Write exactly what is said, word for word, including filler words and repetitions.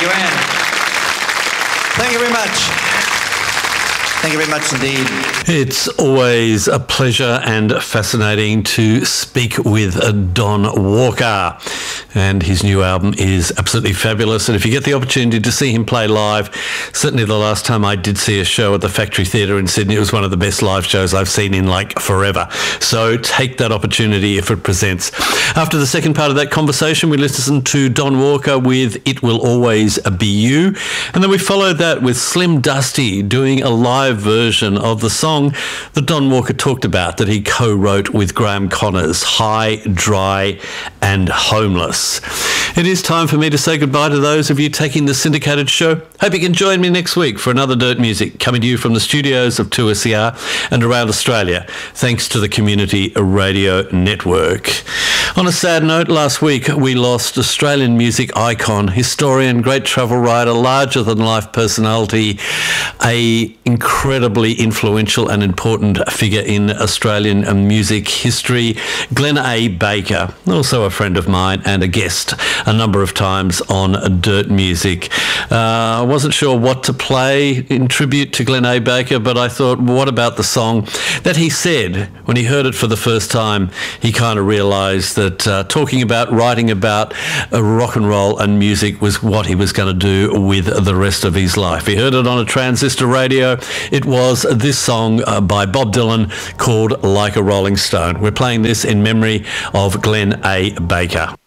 Thank you, Anne. Thank you very much. Thank you very much indeed. It's always a pleasure and fascinating to speak with Don Walker. And his new album is absolutely fabulous. And if you get the opportunity to see him play live, certainly the last time I did see a show at the Factory Theatre in Sydney, it was one of the best live shows I've seen in like forever. So take that opportunity if it presents. After the second part of that conversation, we listened to Don Walker with It Will Always Be You. And then we followed that with Slim Dusty doing a live version of the song that Don Walker talked about that he co-wrote with Graham Connors, High, Dry and Homeless. It is time for me to say goodbye to those of you taking the syndicated show. Hope you can join me next week for another Dirt Music coming to you from the studios of two S E R and around Australia, thanks to the Community Radio Network. On a sad note, last week we lost Australian music icon, historian, great travel writer, larger-than-life personality, a incredibly influential and important figure in Australian music history, Glenn A. Baker, also a friend of mine and a guest a number of times on Dirt Music. Uh, I wasn't sure what to play in tribute to Glenn A. Baker, but I thought, what about the song that he said when he heard it for the first time, he kind of realised that uh, talking about, writing about uh, rock and roll and music was what he was going to do with the rest of his life. He heard it on a transistor radio. It was this song uh, by Bob Dylan called Like a Rolling Stone. We're playing this in memory of Glenn A. Baker.